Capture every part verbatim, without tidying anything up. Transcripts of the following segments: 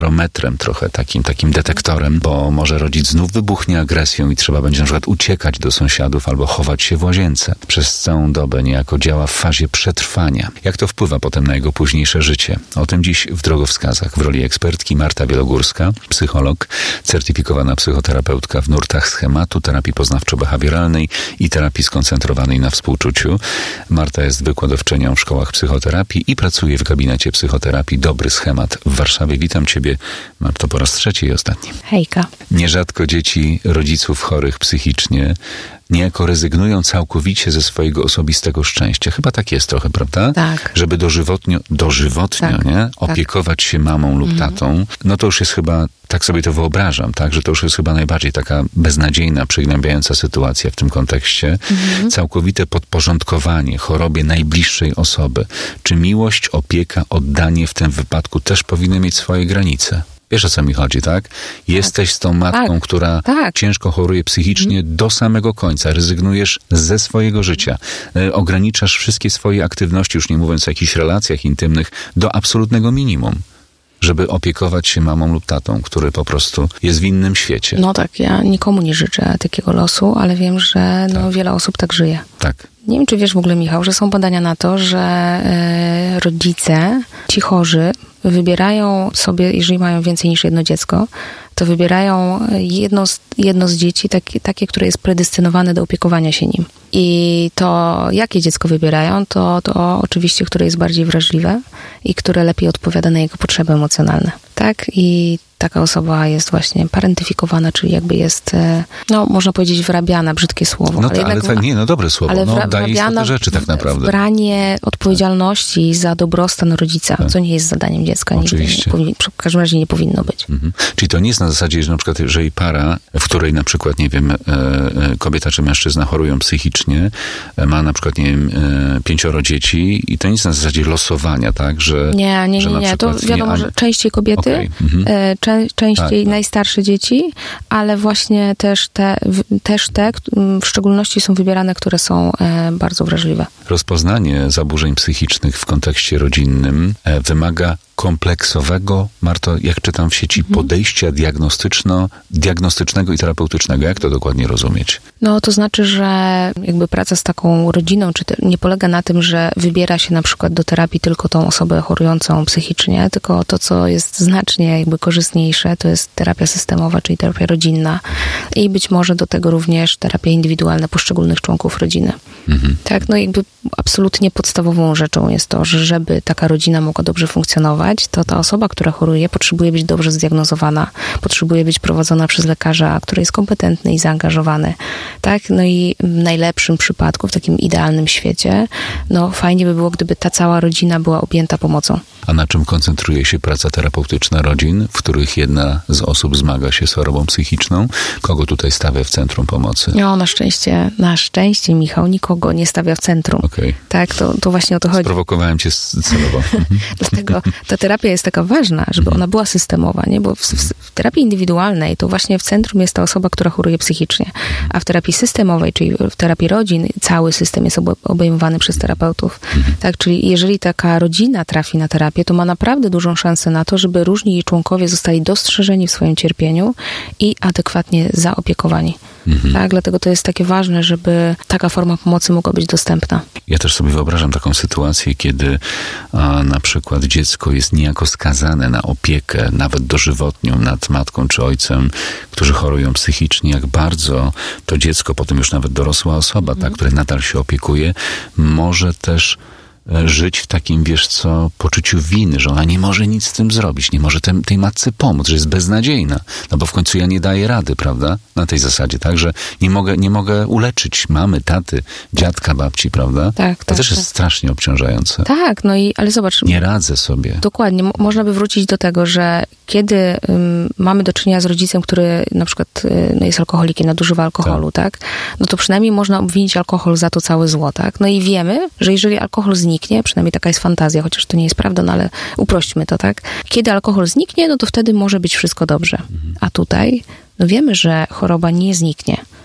barometrem trochę, takim, takim detektorem, bo może rodzic znów wybuchnie agresją i trzeba będzie na przykład uciekać do sąsiadów albo chować się w łazience. Przez całą dobę niejako działa w fazie przetrwania. Jak to wpływa potem na jego późniejsze życie? O tym dziś w drogowskazach w roli ekspertki Marta Wielogórska, psycholog, certyfikowana psychoterapeutka w nurtach schematu, terapii poznawczo-behawioralnej i terapii skoncentrowanej na współczuciu. Marta jest wykładowczynią w szkołach psychoterapii i pracuje w gabinecie psychoterapii Dobry Schemat w Warszawie. Witam Ciebie, Marto, po raz trzeci i ostatni. Hejka. Nierzadko dzieci rodziców chorych psychicznie niejako rezygnują całkowicie ze swojego osobistego szczęścia. Chyba tak jest trochę, prawda? Tak. Żeby dożywotnio, dożywotnio, tak, nie? Tak. Opiekować się mamą lub mhm. tatą. No to już jest chyba, tak sobie to wyobrażam, tak? Że to już jest chyba najbardziej taka beznadziejna, przygnębiająca sytuacja w tym kontekście. Mhm. Całkowite podporządkowanie chorobie najbliższej osoby. Czy miłość, opieka, oddanie w tym wypadku też powinny mieć swoje granice? Wiesz, o co mi chodzi, tak? Jesteś z tą matką, tak, która tak. ciężko choruje psychicznie mm. do samego końca. Rezygnujesz ze swojego życia. E, ograniczasz wszystkie swoje aktywności, już nie mówiąc o jakichś relacjach intymnych, do absolutnego minimum, żeby opiekować się mamą lub tatą, który po prostu jest w innym świecie. No tak, ja nikomu nie życzę takiego losu, ale wiem, że no, tak. wiele osób tak żyje. Tak. Nie wiem, czy wiesz w ogóle, Michał, że są badania na to, że e, rodzice, ci chorzy, wybierają sobie, jeżeli mają więcej niż jedno dziecko, to wybierają jedno z, jedno z dzieci, takie, takie, które jest predestynowane do opiekowania się nim. I to, jakie dziecko wybierają, to, to oczywiście, które jest bardziej wrażliwe i które lepiej odpowiada na jego potrzeby emocjonalne. Tak? I taka osoba jest właśnie parentyfikowana, czyli jakby jest, no można powiedzieć, wyrabiana, brzydkie słowo. No ale, to, ale tak, nie, no dobre słowo, ale no daje istotne rzeczy tak naprawdę. Branie odpowiedzialności tak. za dobrostan rodzica, tak. co nie jest zadaniem dziecka. Oczywiście. Nie powinni, w każdym razie nie powinno być. Mhm. Czyli to nie jest na zasadzie, że na przykład, jeżeli para, w której na przykład, nie wiem, e, e, kobieta czy mężczyzna chorują psychicznie, e, ma na przykład, nie wiem, e, pięcioro dzieci i to nie jest na zasadzie losowania, tak, że... Nie, nie, nie, nie. To wiadomo, nie, że częściej kobiety, okay. mhm. e, czę, częściej tak, najstarsze dzieci, ale właśnie też te, w, też te, w szczególności są wybierane, które są e, bardzo wrażliwe. Rozpoznanie zaburzeń psychicznych w kontekście rodzinnym e, wymaga kompleksowego, Marto, jak czytam w sieci, mhm. podejścia diagnostyczno, diagnostycznego i terapeutycznego. Jak to dokładnie rozumieć? No, to znaczy, że jakby praca z taką rodziną, czy te, nie polega na tym, że wybiera się na przykład do terapii tylko tą osobę chorującą psychicznie, tylko to, co jest znacznie jakby korzystniejsze, to jest terapia systemowa, czyli terapia rodzinna i być może do tego również terapia indywidualna poszczególnych członków rodziny. Mhm. Tak, no jakby absolutnie podstawową rzeczą jest to, że żeby taka rodzina mogła dobrze funkcjonować, to ta osoba, która choruje, potrzebuje być dobrze zdiagnozowana, potrzebuje być prowadzona przez lekarza, który jest kompetentny i zaangażowany. Tak? No i w najlepszym przypadku, w takim idealnym świecie, no fajnie by było, gdyby ta cała rodzina była objęta pomocą. A na czym koncentruje się praca terapeutyczna rodzin, w których jedna z osób zmaga się z chorobą psychiczną? Kogo tutaj stawia w centrum pomocy? No, na szczęście, na szczęście, Michał, nikogo nie stawia w centrum. Okay. Tak, to, to właśnie o to chodzi. Sprowokowałem cię celowo. Dlatego ta terapia jest taka ważna, żeby ona była systemowa, nie? Bo w, w, w terapii indywidualnej to właśnie w centrum jest ta osoba, która choruje psychicznie, a w terapii systemowej, czyli w terapii rodzin, cały system jest obejmowany przez terapeutów. Tak, czyli jeżeli taka rodzina trafi na terapię, to ma naprawdę dużą szansę na to, żeby różni jej członkowie zostali dostrzeżeni w swoim cierpieniu i adekwatnie zaopiekowani. Mhm. Tak, dlatego to jest takie ważne, żeby taka forma pomocy mogła być dostępna. Ja też sobie wyobrażam taką sytuację, kiedy a, na przykład dziecko jest niejako skazane na opiekę, nawet dożywotnią, nad matką czy ojcem, którzy chorują psychicznie, jak bardzo to dziecko, potem już nawet dorosła osoba, mhm. ta, która nadal się opiekuje, może też żyć w takim, wiesz co, poczuciu winy, że ona nie może nic z tym zrobić, nie może tem, tej matce pomóc, że jest beznadziejna, no bo w końcu ja nie daję rady, prawda? Na tej zasadzie, tak, że nie mogę, nie mogę uleczyć mamy, taty, dziadka, babci, prawda? Tak, to tak, też tak. jest strasznie obciążające. Tak, no i, ale zobacz. Nie radzę sobie. Dokładnie, M- można by wrócić do tego, że kiedy ym, mamy do czynienia z rodzicem, który na przykład y, no jest alkoholikiem, nadużywa alkoholu, tak. tak? No to przynajmniej można obwinić alkohol za to całe zło, tak? No i wiemy, że jeżeli alkohol zniknie, przynajmniej taka jest fantazja, chociaż to nie jest prawda, no ale uprośćmy to, tak? Kiedy alkohol zniknie, no to wtedy może być wszystko dobrze. A tutaj, no wiemy, że choroba nie zniknie.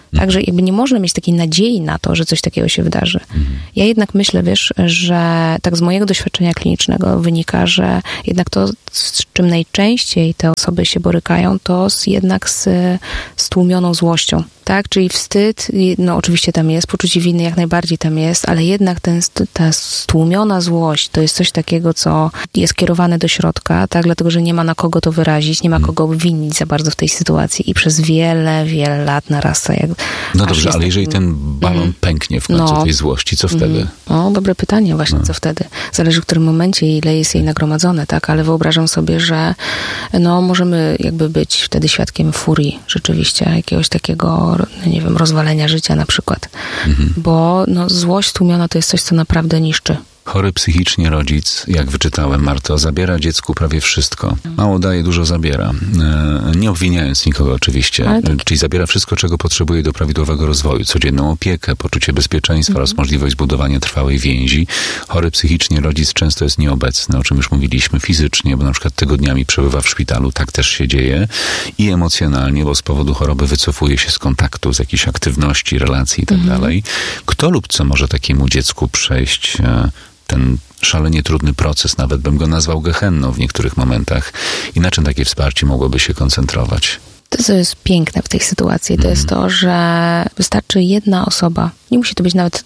Także jakby nie można mieć takiej nadziei na to, że coś takiego się wydarzy. Mhm. Ja jednak myślę, wiesz, że tak z mojego doświadczenia klinicznego wynika, że jednak to, z czym najczęściej te osoby się borykają, to z, jednak z stłumioną złością. Tak, czyli wstyd, no oczywiście tam jest, poczucie winy jak najbardziej tam jest, ale jednak ten, ta stłumiona złość to jest coś takiego, co jest kierowane do środka, tak, dlatego, że nie ma na kogo to wyrazić, nie ma kogo obwinić za bardzo w tej sytuacji i przez wiele, wiele lat narasta. Jak, no dobrze, ale takim... jeżeli ten balon mm. pęknie w końcu no. tej złości, co wtedy? Mm. O, dobre pytanie właśnie, no. co wtedy? Zależy w którym momencie i ile jest jej nagromadzone, tak, ale wyobrażam sobie, że no możemy jakby być wtedy świadkiem furii rzeczywiście, jakiegoś takiego nie wiem, rozwalenia życia na przykład. Mhm. Bo no, złość tłumiona to jest coś, co naprawdę niszczy. Chory psychicznie rodzic, jak wyczytałem, Marto, zabiera dziecku prawie wszystko. Mało daje, dużo zabiera. Nie obwiniając nikogo oczywiście. Tak. Czyli zabiera wszystko, czego potrzebuje do prawidłowego rozwoju. Codzienną opiekę, poczucie bezpieczeństwa mhm. oraz możliwość budowania trwałej więzi. Chory psychicznie rodzic często jest nieobecny, o czym już mówiliśmy, fizycznie, bo na przykład tygodniami przebywa w szpitalu, tak też się dzieje. I emocjonalnie, bo z powodu choroby wycofuje się z kontaktu, z jakiejś aktywności, relacji i tak mhm. dalej. Kto lub co może takiemu dziecku przejść ten szalenie trudny proces, nawet bym go nazwał gehenną w niektórych momentach. I na czym takie wsparcie mogłoby się koncentrować? To, co jest piękne w tej sytuacji, to mm. jest to, że wystarczy jedna osoba, nie musi to być nawet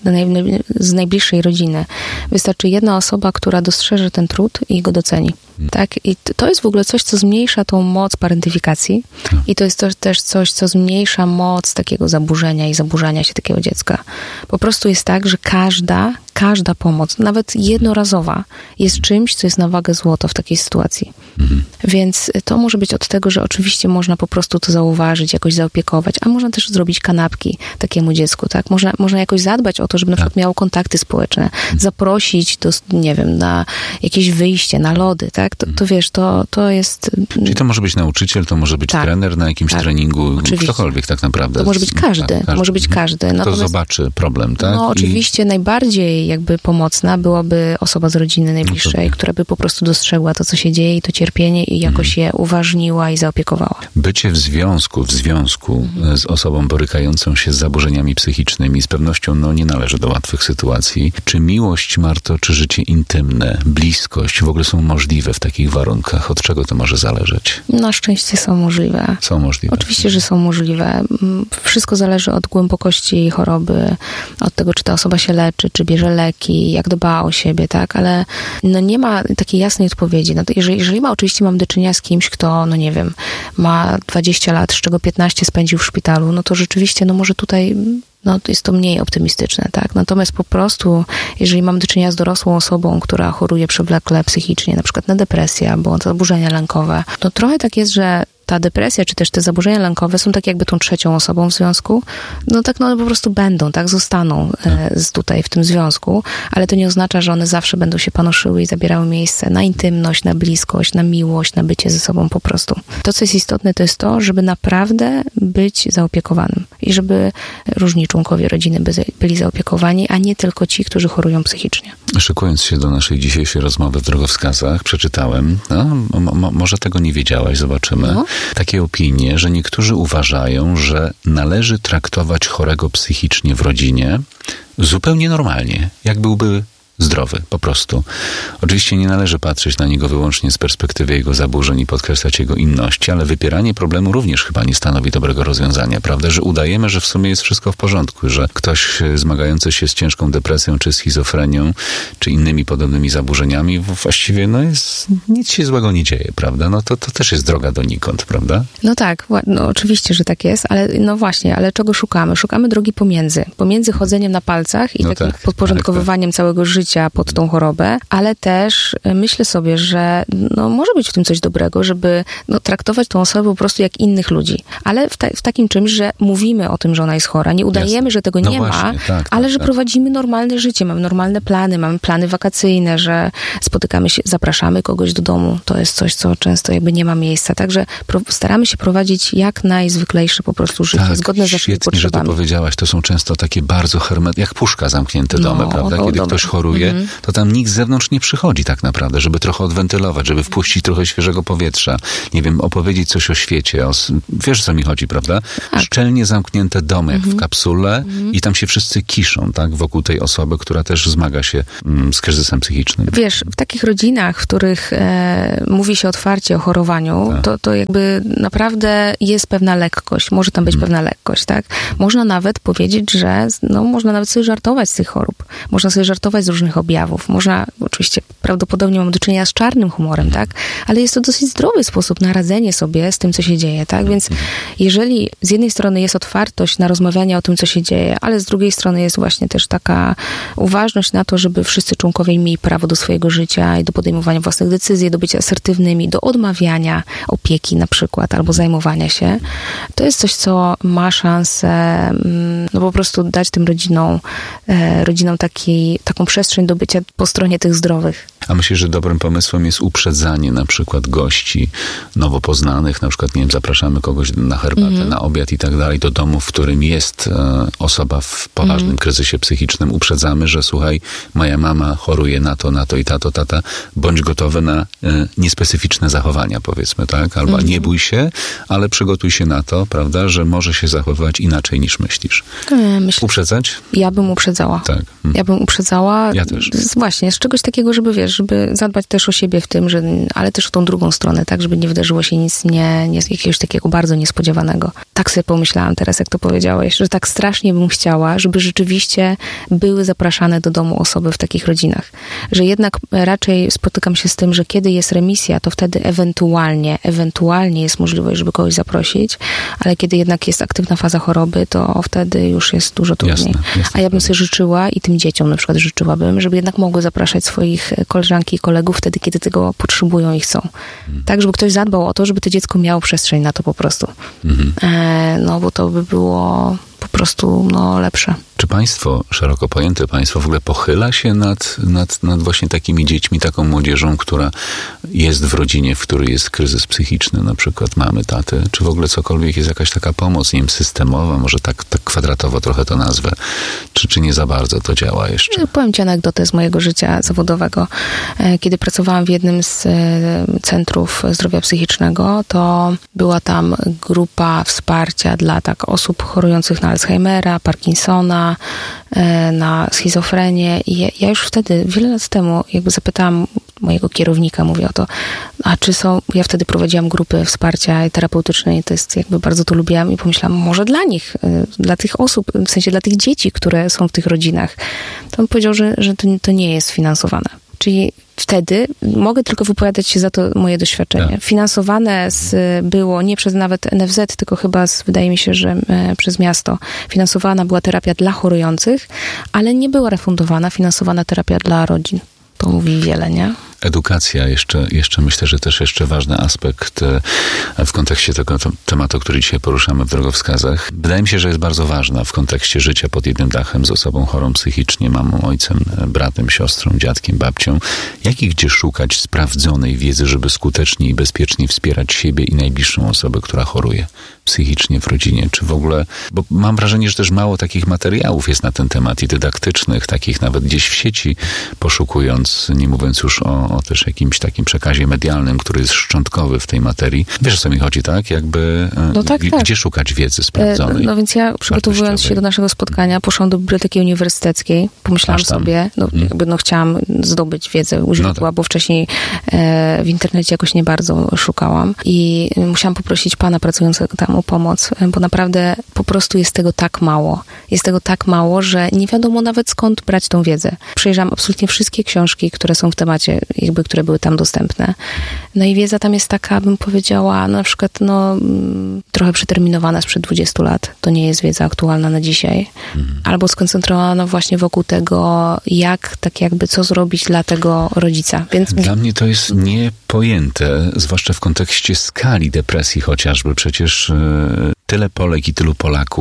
z najbliższej rodziny, wystarczy jedna osoba, która dostrzeże ten trud i go doceni. Mm. Tak? I to jest w ogóle coś, co zmniejsza tą moc parentyfikacji no. i to jest to, też coś, co zmniejsza moc takiego zaburzenia i zaburzania się takiego dziecka. Po prostu jest tak, że każda, każda pomoc, nawet jednorazowa, jest czymś, co jest na wagę złota w takiej sytuacji. Mm. Więc to może być od tego, że oczywiście można po prostu to zauważyć, jakoś zaopiekować, a można też zrobić kanapki takiemu dziecku, tak? Można, można jakoś zadbać o to, żeby na przykład miało kontakty społeczne, zaprosić do, nie wiem, na jakieś wyjście, na lody, tak? To, to wiesz, to, to jest... Czyli to może być nauczyciel, to może być tak, trener na jakimś tak, treningu, oczywiście. Ktokolwiek tak naprawdę. To może być każdy, tak, każdy. może być każdy. To Natomiast, zobaczy problem, tak? No oczywiście I... najbardziej jakby pomocna byłaby osoba z rodziny najbliższej, no która by po prostu dostrzegła to, co się dzieje i to cierpienie i jakoś je uważniła i zaopiekowała. Bycie w związku, w związku mhm. z osobą borykającą się z zaburzeniami psychicznymi z pewnością no, nie należy do łatwych sytuacji. Czy miłość, Marto, czy życie intymne, bliskość w ogóle są możliwe w takich warunkach? Od czego to może zależeć? Na szczęście są możliwe. Są możliwe. Oczywiście, że są możliwe. Wszystko zależy od głębokości choroby, od tego, czy ta osoba się leczy, czy bierze leki, jak dba o siebie, tak? Ale no, nie ma takiej jasnej odpowiedzi. No, to jeżeli, jeżeli ma, oczywiście mam do czynienia z kimś, kto, no nie wiem, ma dwadzieścia lat, z czego piętnaście spędził w szpitalu, no to rzeczywiście, no może tutaj no to jest to mniej optymistyczne, tak? Natomiast po prostu, jeżeli mam do czynienia z dorosłą osobą, która choruje przewlekle psychicznie, na przykład na depresję albo zaburzenia lękowe, to trochę tak jest, że ta depresja, czy też te zaburzenia lękowe są tak jakby tą trzecią osobą w związku. No tak, no one po prostu będą, tak, zostaną e, z tutaj w tym związku, ale to nie oznacza, że one zawsze będą się panoszyły i zabierały miejsce na intymność, na bliskość, na miłość, na bycie ze sobą po prostu. To, co jest istotne, to jest to, żeby naprawdę być zaopiekowanym i żeby różni członkowie rodziny by, byli zaopiekowani, a nie tylko ci, którzy chorują psychicznie. Szykując się do naszej dzisiejszej rozmowy w drogowskazach, przeczytałem, no, mo, może tego nie wiedziałaś, zobaczymy, no. Takie opinie, że niektórzy uważają, że należy traktować chorego psychicznie w rodzinie zupełnie normalnie, jak byłby zdrowy, po prostu. Oczywiście nie należy patrzeć na niego wyłącznie z perspektywy jego zaburzeń i podkreślać jego inności, ale wypieranie problemu również chyba nie stanowi dobrego rozwiązania, prawda? Że udajemy, że w sumie jest wszystko w porządku, że ktoś zmagający się z ciężką depresją, czy schizofrenią, czy innymi podobnymi zaburzeniami, właściwie no jest, nic się złego nie dzieje, prawda? No to, to też jest droga donikąd, prawda? No tak, no oczywiście, że tak jest, ale no właśnie, ale czego szukamy? Szukamy drogi pomiędzy. Pomiędzy chodzeniem na palcach i no takim tak, podporządkowywaniem tak, tak. całego życia pod tą chorobę, ale też myślę sobie, że no, może być w tym coś dobrego, żeby no, traktować tą osobę po prostu jak innych ludzi. Ale w, ta, w takim czymś, że mówimy o tym, że ona jest chora. Nie udajemy, Jasne. że tego no nie właśnie, ma, tak, ale tak, że tak. prowadzimy normalne życie, mamy normalne plany, mamy plany wakacyjne, że spotykamy się, zapraszamy kogoś do domu. To jest coś, co często jakby nie ma miejsca. Także pro, staramy się prowadzić jak najzwyklejsze po prostu życie, tak, zgodne z naszymi potrzebami. Świetnie, że to powiedziałaś. To są często takie bardzo hermetyczne, jak puszka zamknięte domy, no, prawda? Kiedy ktoś choruje, choruje, mm-hmm. to tam nikt z zewnątrz nie przychodzi tak naprawdę, żeby trochę odwentylować, żeby wpuścić trochę świeżego powietrza, nie wiem, opowiedzieć coś o świecie, o, wiesz, co mi chodzi, prawda? Tak. Szczelnie zamknięte domy, jak mm-hmm. w kapsule mm-hmm. i tam się wszyscy kiszą, tak, wokół tej osoby, która też zmaga się mm, z kryzysem psychicznym. Wiesz, w takich rodzinach, w których e, mówi się otwarcie o chorowaniu, tak. to, to jakby naprawdę jest pewna lekkość, może tam być mm. pewna lekkość, tak? Można nawet powiedzieć, że no, można nawet sobie żartować z tych chorób, można sobie żartować z różnych objawów, można, oczywiście prawdopodobnie mamy do czynienia z czarnym humorem, tak? Ale jest to dosyć zdrowy sposób na radzenie sobie z tym, co się dzieje, tak? Więc jeżeli z jednej strony jest otwartość na rozmawianie o tym, co się dzieje, ale z drugiej strony jest właśnie też taka uważność na to, żeby wszyscy członkowie mieli prawo do swojego życia i do podejmowania własnych decyzji, do bycia asertywnymi, do odmawiania opieki na przykład, albo zajmowania się, to jest coś, co ma szansę no po prostu dać tym rodzinom, e, rodzinom taki, taką przestrzeń do bycia po stronie tych zdrowych. A myślisz, że dobrym pomysłem jest uprzedzanie na przykład gości nowo poznanych, na przykład, nie wiem, zapraszamy kogoś na herbatę, mm. na obiad i tak dalej, do domu, w którym jest e, osoba w poważnym mm. kryzysie psychicznym. Uprzedzamy, że słuchaj, moja mama choruje na to, na to i tato, tata, bądź gotowy na e, niespecyficzne zachowania, powiedzmy, tak? Albo mm. nie bój się, ale przygotuj się na to, prawda, że może się zachowywać inaczej niż myślisz. Myślę, uprzedzać? Ja bym uprzedzała. Tak. Mm. Ja bym uprzedzała. Ja też. Z, właśnie, z czegoś takiego, żeby wiesz, żeby zadbać też o siebie w tym, że, ale też o tą drugą stronę, tak, żeby nie wydarzyło się nic nie, nie, jakiegoś takiego bardzo niespodziewanego. Tak sobie pomyślałam teraz, jak to powiedziałeś, że tak strasznie bym chciała, żeby rzeczywiście były zapraszane do domu osoby w takich rodzinach. Że jednak raczej spotykam się z tym, że kiedy jest remisja, to wtedy ewentualnie, ewentualnie jest możliwość, żeby kogoś zaprosić, ale kiedy jednak jest aktywna faza choroby, to wtedy już jest dużo trudniej. Jasne, jasne. A ja bym sobie życzyła i tym dzieciom na przykład życzyłabym, żeby jednak mogły zapraszać swoich koleżanki i kolegów wtedy, kiedy tego potrzebują i chcą. Mhm. Tak, żeby ktoś zadbał o to, żeby to dziecko miało przestrzeń na to po prostu. Mhm. E, no, bo to by było po prostu no, lepsze. Czy państwo, szeroko pojęte państwo, w ogóle pochyla się nad, nad, nad właśnie takimi dziećmi, taką młodzieżą, która jest w rodzinie, w której jest kryzys psychiczny, na przykład mamy, taty, czy w ogóle cokolwiek jest jakaś taka pomoc, nie wiem, systemowa, może tak, tak kwadratowo trochę to nazwę, czy, czy nie za bardzo to działa jeszcze? Powiem ci anegdotę z mojego życia zawodowego. Kiedy pracowałam w jednym z centrów zdrowia psychicznego, to była tam grupa wsparcia dla tak osób chorujących na Alzheimera, Parkinsona, na schizofrenię i ja już wtedy, wiele lat temu, jakby zapytałam mojego kierownika, mówię o to, a czy są, ja wtedy prowadziłam grupy wsparcia terapeutyczne i to jest, jakby bardzo to lubiłam i pomyślałam, może dla nich, dla tych osób, w sensie dla tych dzieci, które są w tych rodzinach. To on powiedział, że, że to, to nie jest finansowane. Czyli wtedy mogę tylko wypowiadać się za to moje doświadczenie. Tak. Finansowane z, było nie przez nawet N F Z, tylko chyba z, wydaje mi się, że e, przez miasto. Finansowana była terapia dla chorujących, ale nie była refundowana finansowana terapia dla rodzin. To mówi wiele, nie? Edukacja, jeszcze, jeszcze myślę, że też jeszcze ważny aspekt w kontekście tego tematu, który dzisiaj poruszamy w drogowskazach. Wydaje mi się, że jest bardzo ważna w kontekście życia pod jednym dachem z osobą chorą psychicznie, mamą, ojcem, bratem, siostrą, dziadkiem, babcią. Jak i gdzie szukać sprawdzonej wiedzy, żeby skutecznie i bezpiecznie wspierać siebie i najbliższą osobę, która choruje psychicznie w rodzinie? Czy w ogóle, bo mam wrażenie, że też mało takich materiałów jest na ten temat i dydaktycznych, takich nawet gdzieś w sieci poszukując, nie mówiąc już o o też jakimś takim przekazie medialnym, który jest szczątkowy w tej materii. Wiesz, o co mi chodzi, tak? Jakby no tak, g- tak. gdzie szukać wiedzy sprawdzonej? No więc ja, przygotowując się do naszego spotkania, poszłam do Biblioteki Uniwersyteckiej. Pomyślałam sobie, no hmm. jakby no chciałam zdobyć wiedzę u źródła, no tak. bo wcześniej e, w internecie jakoś nie bardzo szukałam i musiałam poprosić pana pracującego tam o pomoc, bo naprawdę po prostu jest tego tak mało. Jest tego tak mało, że nie wiadomo nawet skąd brać tą wiedzę. Przejrzałam absolutnie wszystkie książki, które są w temacie, jakby, które były tam dostępne. No i wiedza tam jest taka, bym powiedziała, na przykład, no, trochę przeterminowana sprzed dwudziestu lat. To nie jest wiedza aktualna na dzisiaj. Mhm. Albo skoncentrowana właśnie wokół tego, jak, tak jakby, co zrobić dla tego rodzica. Więc... Dla mnie to jest niepojęte, zwłaszcza w kontekście skali depresji chociażby. Przecież yy, tyle Polek i tylu Polaków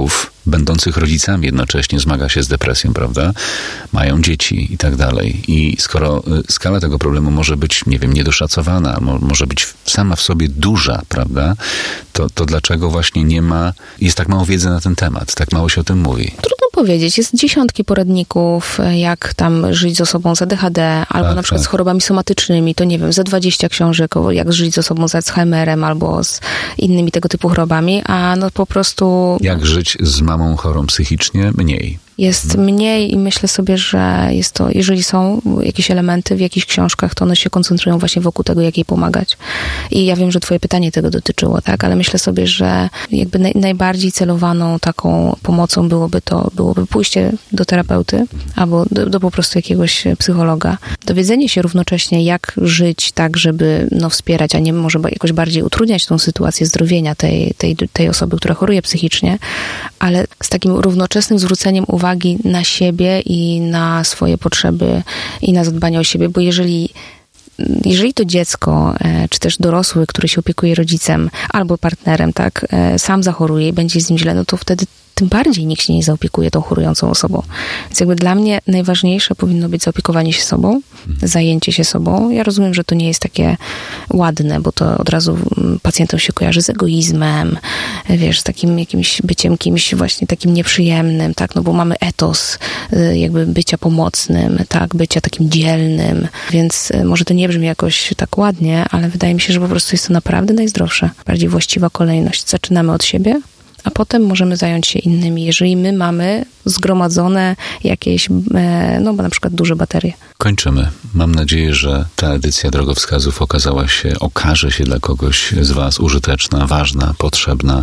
będących rodzicami jednocześnie zmaga się z depresją, prawda? Mają dzieci i tak dalej. I skoro skala tego problemu może być, nie wiem, niedoszacowana, mo- może być sama w sobie duża, prawda? To, to dlaczego właśnie nie ma, jest tak mało wiedzy na ten temat, tak mało się o tym mówi? Trudno powiedzieć. Jest dziesiątki poradników, jak tam żyć z osobą z A D H D, albo tak, na przykład tak. z chorobami somatycznymi, to nie wiem, ze dwadzieścia książek, jak żyć z osobą z Alzheimerem, albo z innymi tego typu chorobami, a no po prostu... Jak żyć z mamą chorą psychicznie? Mniej. Jest mniej i myślę sobie, że jest to, jeżeli są jakieś elementy w jakichś książkach, to one się koncentrują właśnie wokół tego, jak jej pomagać. I ja wiem, że twoje pytanie tego dotyczyło, tak? Ale myślę sobie, że jakby naj, najbardziej celowaną taką pomocą byłoby to, byłoby pójście do terapeuty albo do, do po prostu jakiegoś psychologa. Dowiedzenie się równocześnie, jak żyć tak, żeby no, wspierać, a nie może jakoś bardziej utrudniać tą sytuację zdrowienia tej, tej, tej osoby, która choruje psychicznie, ale z takim równoczesnym zwróceniem uwagi na siebie i na swoje potrzeby i na zadbanie o siebie, bo jeżeli jeżeli to dziecko, czy też dorosły, który się opiekuje rodzicem albo partnerem, tak, sam zachoruje i będzie z nim źle, no to wtedy tym bardziej nikt się nie zaopiekuje tą chorującą osobą. Więc jakby dla mnie najważniejsze powinno być zaopiekowanie się sobą, zajęcie się sobą. Ja rozumiem, że to nie jest takie ładne, bo to od razu pacjentom się kojarzy z egoizmem, wiesz, z takim jakimś byciem kimś właśnie takim nieprzyjemnym, tak, no bo mamy etos jakby bycia pomocnym, tak, bycia takim dzielnym, więc może to nie brzmi jakoś tak ładnie, ale wydaje mi się, że po prostu jest to naprawdę najzdrowsze, bardziej właściwa kolejność. Zaczynamy od siebie, a potem możemy zająć się innymi, jeżeli my mamy zgromadzone jakieś, no bo na przykład duże baterie. Kończymy. Mam nadzieję, że ta edycja drogowskazów okazała się, okaże się dla kogoś z was użyteczna, ważna, potrzebna.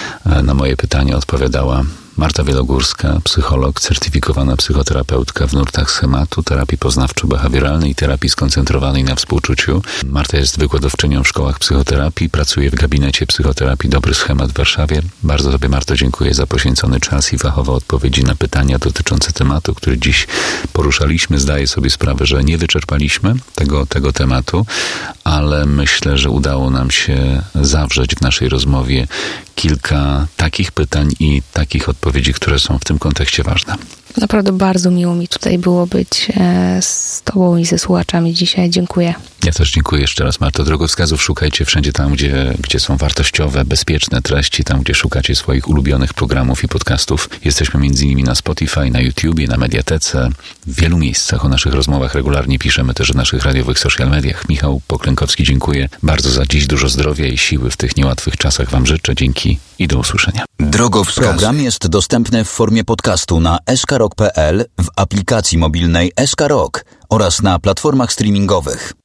Na moje pytania odpowiadała Marta Wielogórska, psycholog, certyfikowana psychoterapeutka w nurtach schematu, terapii poznawczo-behawioralnej i terapii skoncentrowanej na współczuciu. Marta jest wykładowczynią w szkołach psychoterapii, pracuje w gabinecie psychoterapii Dobry Schemat w Warszawie. Bardzo tobie, Marto, dziękuję za poświęcony czas i fachowe odpowiedzi na pytania dotyczące tematu, który dziś poruszaliśmy. Zdaję sobie sprawę, że nie wyczerpaliśmy tego, tego tematu, ale myślę, że udało nam się zawrzeć w naszej rozmowie kilka takich pytań i takich odpowiedzi, które są w tym kontekście ważne. Naprawdę bardzo miło mi tutaj było być z tobą i ze słuchaczami dzisiaj. Dziękuję. Ja też dziękuję jeszcze raz, Marto. Drogowskazów szukajcie wszędzie tam, gdzie, gdzie są wartościowe, bezpieczne treści, tam, gdzie szukacie swoich ulubionych programów i podcastów. Jesteśmy między innymi na Spotify, na YouTubie, na Mediatece. W wielu miejscach o naszych rozmowach regularnie piszemy też w naszych radiowych social mediach. Michał Poklękowski, dziękuję bardzo za dziś. Dużo zdrowia i siły w tych niełatwych czasach wam życzę. Dzięki i do usłyszenia. Drogowskaz. Program jest dostępny w formie podcastu na s k rock kropka p l, w aplikacji mobilnej S K Rock oraz na platformach streamingowych.